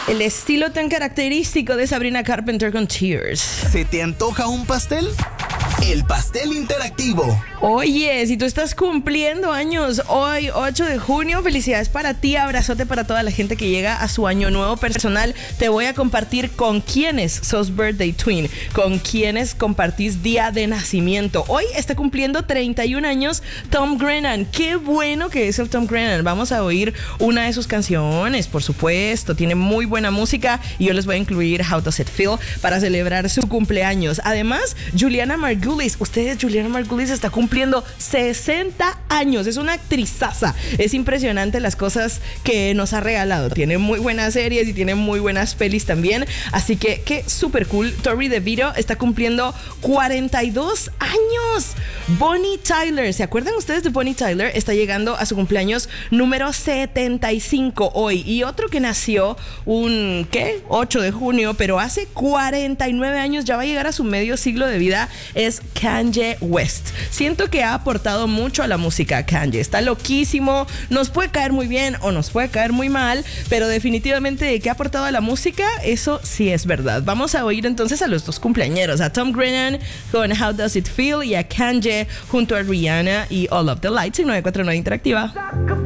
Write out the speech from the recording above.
El estilo tan característico de Sabrina Carpenter con Tears. ¿Se te antoja un pastel? El pastel interactivo. Oye, si tú estás cumpliendo años hoy, 8 de junio, felicidades para ti, abrazote para toda la gente que llega a su año nuevo personal. Te voy a compartir con quiénes sos birthday twin, con quiénes compartís día de nacimiento. Hoy está cumpliendo 31 años Tom Grennan. Qué bueno que es el Tom Grennan. Vamos a oír una de sus canciones, por supuesto. Tiene muy buena música y yo les voy a incluir How Does It Feel para celebrar su cumpleaños. Además, Juliana Margulies. Juliana Margulies está cumpliendo 60 años. Es una actrizaza. Es impresionante las cosas que nos ha regalado. Tiene muy buenas series y tiene muy buenas pelis también. Así que qué súper cool. Tori DeVito está cumpliendo 42 años. Bonnie Tyler. ¿Se acuerdan ustedes de Bonnie Tyler? Está llegando a su cumpleaños número 75 hoy. Y otro que nació 8 de junio, pero hace 49 años, ya va a llegar a su medio siglo de vida, es Kanye West. Siento que ha aportado mucho a la música Kanye. Está loquísimo, nos puede caer muy bien o nos puede caer muy mal, pero definitivamente que ha aportado a la música, eso sí es verdad. Vamos a oír entonces a los dos cumpleañeros, a Tom Grennan con How Does It Feel y a Kanye junto a Rihanna y All of the Lights en 949 Interactiva.